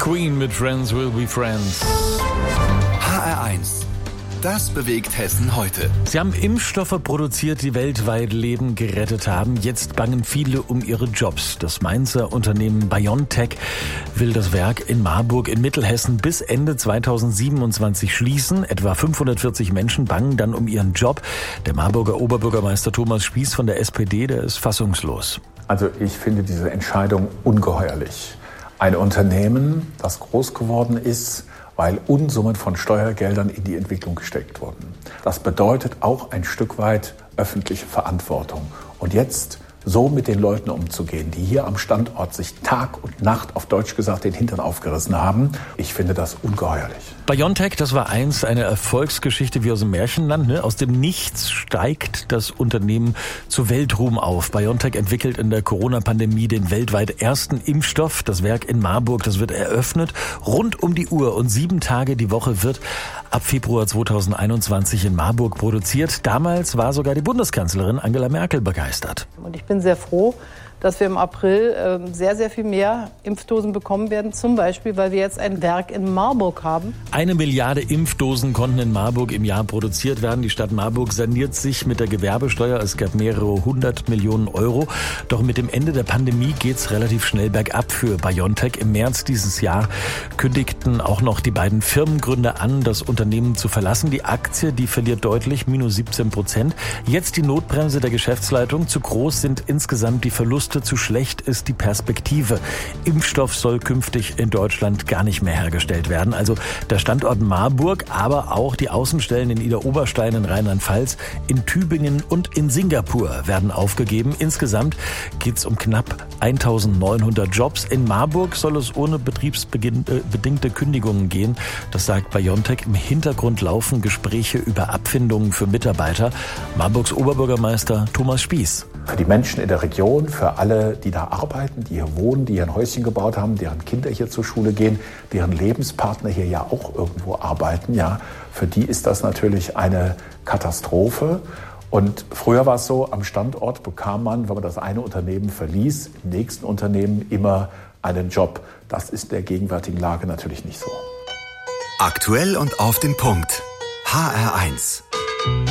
Queen mit Friends Will Be Friends. HR1. Das bewegt Hessen heute. Sie haben Impfstoffe produziert, die weltweit Leben gerettet haben. Jetzt bangen viele um ihre Jobs. Das Mainzer Unternehmen BioNTech will das Werk in Marburg in Mittelhessen bis Ende 2027 schließen. Etwa 540 Menschen bangen dann um ihren Job. Der Marburger Oberbürgermeister Thomas Spieß von der SPD, der ist fassungslos. Also ich finde diese Entscheidung ungeheuerlich. Ein Unternehmen, das groß geworden ist, weil Unsummen von Steuergeldern in die Entwicklung gesteckt wurden. Das bedeutet auch ein Stück weit öffentliche Verantwortung. Und jetzt so mit den Leuten umzugehen, die hier am Standort sich Tag und Nacht, auf Deutsch gesagt, den Hintern aufgerissen haben, ich finde das ungeheuerlich. BioNTech, das war einst eine Erfolgsgeschichte wie aus dem Märchenland. Ne? Aus dem Nichts steigt das Unternehmen zu Weltruhm auf. BioNTech entwickelt in der Corona-Pandemie den weltweit ersten Impfstoff. Das Werk in Marburg, das wird eröffnet rund um die Uhr und 7 Tage die Woche wird ab Februar 2021 in Marburg produziert. Damals war sogar die Bundeskanzlerin Angela Merkel begeistert. Und ich bin sehr froh, dass wir im April sehr, sehr viel mehr Impfdosen bekommen werden. Zum Beispiel, weil wir jetzt ein Werk in Marburg haben. 1 Milliarde Impfdosen konnten in Marburg im Jahr produziert werden. Die Stadt Marburg saniert sich mit der Gewerbesteuer. Es gab mehrere 100 Millionen Euro. Doch mit dem Ende der Pandemie geht's relativ schnell bergab für BioNTech. Im März dieses Jahr kündigten auch noch die beiden Firmengründer an, das Unternehmen zu verlassen. Die Aktie, die verliert deutlich, minus 17%. Jetzt die Notbremse der Geschäftsleitung. Zu groß sind insgesamt die Verluste. Zu schlecht ist die Perspektive. Impfstoff soll künftig in Deutschland gar nicht mehr hergestellt werden. Also der Standort Marburg, aber auch die Außenstellen in Idar-Oberstein in Rheinland-Pfalz, in Tübingen und in Singapur werden aufgegeben. Insgesamt geht es um knapp 1900 Jobs. In Marburg soll es ohne betriebsbedingte Kündigungen gehen. Das sagt BioNTech. Im Hintergrund laufen Gespräche über Abfindungen für Mitarbeiter. Marburgs Oberbürgermeister Thomas Spieß. Für die Menschen in der Region, für alle, die da arbeiten, die hier wohnen, die hier ein Häuschen gebaut haben, deren Kinder hier zur Schule gehen, deren Lebenspartner hier ja auch irgendwo arbeiten, ja, für die ist das natürlich eine Katastrophe. Und früher war es so, am Standort bekam man, wenn man das eine Unternehmen verließ, im nächsten Unternehmen immer einen Job. Das ist in der gegenwärtigen Lage natürlich nicht so. Aktuell und auf den Punkt. HR1.